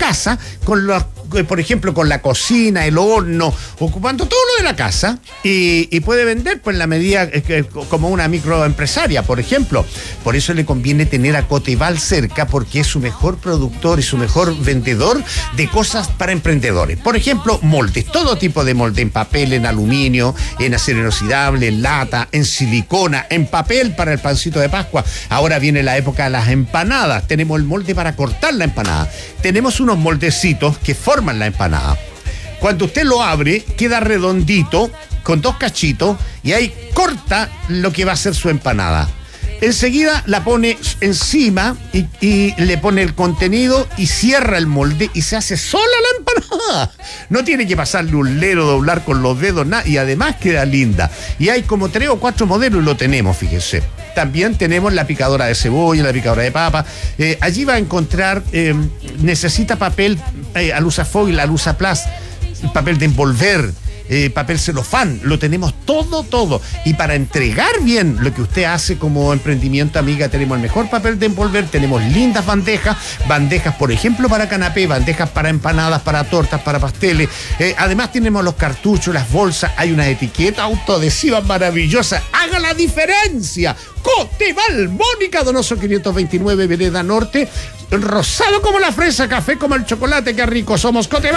casa, por ejemplo, con la cocina, el horno, ocupando todo lo de la casa, y puede vender pues en la medida como una microempresaria, por ejemplo. Por eso le conviene tener a Coteval cerca, porque es su mejor productor y su mejor vendedor de cosas para emprendedores. Por ejemplo, moldes, todo tipo de molde, en papel, en aluminio, en acero inoxidable, en lata, en silicona, en papel para el pancito de Pascua. Ahora viene la época de las empanadas. Tenemos el molde para cortar la empanada. Tenemos unos moldecitos que forman la empanada. Cuando usted lo abre, queda redondito, con 2 cachitos, y ahí corta lo que va a ser su empanada. Enseguida la pone encima y le pone el contenido y cierra el molde y se hace sola la empanada. No tiene que pasarle un lero, doblar con los dedos, nada, y además queda linda. Y hay como 3 o 4 modelos y lo tenemos, fíjese. También tenemos la picadora de cebolla, la picadora de papa. Allí va a encontrar, necesita papel alusafoil, alusaplast, papel de envolver, papel celofán, lo tenemos todo. Y para entregar bien lo que usted hace como emprendimiento, amiga, tenemos el mejor papel de envolver, tenemos lindas bandejas, por ejemplo, para canapé, bandejas para empanadas, para tortas, para pasteles. Además tenemos los cartuchos, las bolsas, hay unas etiquetas autoadhesivas maravillosas. ¡Haga la diferencia! Coteval, Mónica Donoso 529, Vereda Norte, rosado como la fresa, café como el chocolate, qué rico somos, Coteval.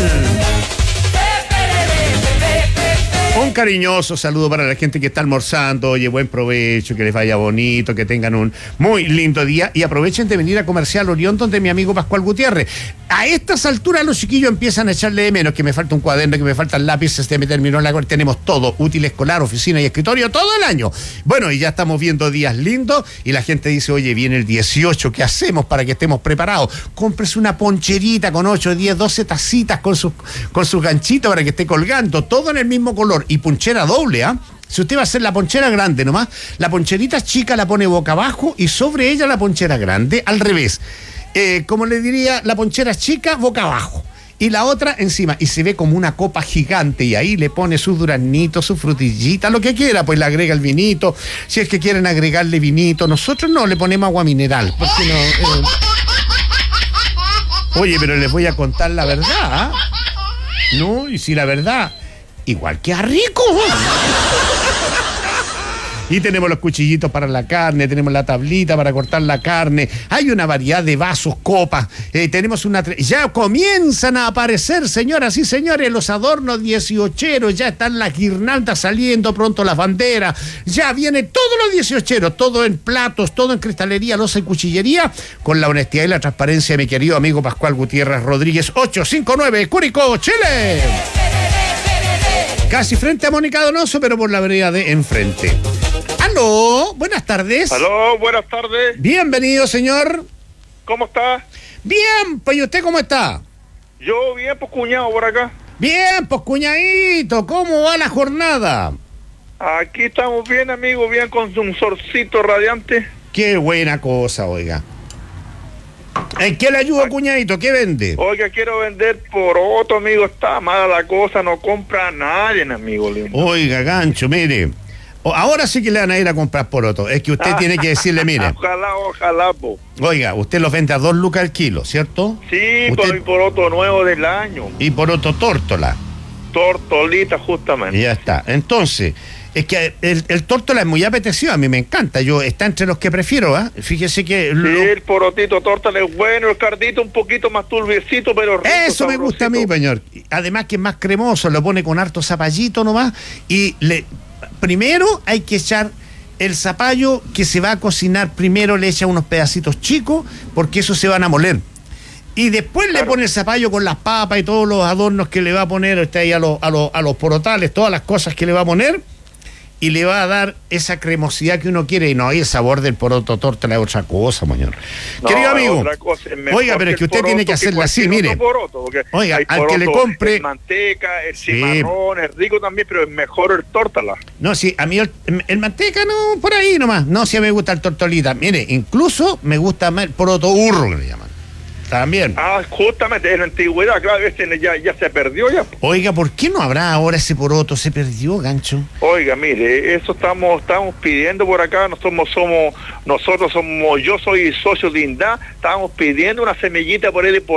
Un cariñoso saludo para la gente que está almorzando. Oye, buen provecho, que les vaya bonito, que tengan un muy lindo día y aprovechen de venir a Comercial Orión, donde mi amigo Pascual Gutiérrez. A estas alturas los chiquillos empiezan a echarle de menos, que me falta un cuaderno, que me faltan lápices, me terminó la... Tenemos todo, útil escolar, oficina y escritorio, todo el año. Bueno, y ya estamos viendo días lindos y la gente dice, oye, viene el 18, ¿qué hacemos para que estemos preparados? Cómprese una poncherita con 8, 10, 12 tacitas con sus ganchitos para que esté colgando, todo en el mismo color. Y ponchera doble, ¿ah? Si usted va a hacer la ponchera grande nomás, la poncherita chica la pone boca abajo y sobre ella la ponchera grande, al revés. Como le diría, la ponchera chica boca abajo y la otra encima, y se ve como una copa gigante, y ahí le pone sus duraznitos, su frutillita, lo que quiera, pues le agrega el vinito, si es que quieren agregarle vinito. Nosotros no, le ponemos agua mineral, porque no... Oye, pero les voy a contar la verdad, ¿eh? No, y si la verdad... igual que a rico. Y tenemos los cuchillitos para la carne, tenemos la tablita para cortar la carne, hay una variedad de vasos, copas, tenemos ya comienzan a aparecer, señoras y señores, los adornos 18eros, ya están las guirnaldas saliendo, pronto las banderas, ya viene todos los 18eros, todo en platos, todo en cristalería, loza y cuchillería, con la honestidad y la transparencia de mi querido amigo Pascual Gutiérrez Rodríguez, 859, Curicó, Chile. Casi frente a Mónica Donoso, pero por la vereda de enfrente. ¡Aló! Buenas tardes. ¡Aló! Buenas tardes. Bienvenido, señor. ¿Cómo está? Bien, pues, ¿y usted cómo está? Yo bien, pues, cuñado, por acá. Bien, pues, cuñadito, ¿cómo va la jornada? Aquí estamos bien, amigo, bien con un solcito radiante. Qué buena cosa, oiga. ¿En qué le ayudo, cuñadito? ¿Qué vende? Oiga, quiero vender poroto, amigo. Está mala la cosa, no compra a nadie, amigo lindo. Oiga, gancho, mire. Ahora sí que le van a ir a comprar poroto. Es que usted tiene que decirle, mire. Ojalá, po. Oiga, usted los vende a 2 lucas el kilo, ¿cierto? Sí, usted... por el poroto nuevo del año. Y poroto tórtola. Tortolita, justamente. Ya está. Entonces... es que el tórtola es muy apetecido, a mí me encanta, está entre los que prefiero, ¿ah? Fíjese que... Sí, el porotito tórtola es bueno, el cardito un poquito más turbiecito, pero rico. Eso me gusta a mí, señor. Además que es más cremoso, lo pone con harto zapallito nomás, y primero hay que echar el zapallo que se va a cocinar, primero le echa unos pedacitos chicos, porque esos se van a moler. Y después le pone el zapallo con las papas y todos los adornos que le va a poner usted ahí a los porotales, todas las cosas que le va a poner, y le va a dar esa cremosidad que uno quiere. Y no, y el sabor del poroto tórtola es otra cosa, señor. No, querido amigo, oiga, pero es que usted tiene que hacerla así, mire. Poroto, oiga, al que le compre... el manteca, el cimarrón, es rico también, pero es mejor el tórtola. No, sí, a mí el manteca no, por ahí nomás. No, sí me gusta el tortolita. Mire, incluso me gusta más el poroto burro, que le llaman. También. Ah, justamente, en la antigüedad, claro, ya se perdió ya. Oiga, ¿por qué no habrá ahora ese poroto? ¿Se perdió, gancho? Oiga, mire, eso estamos pidiendo por acá, yo soy socio de INDA, estamos pidiendo una semillita por ahí de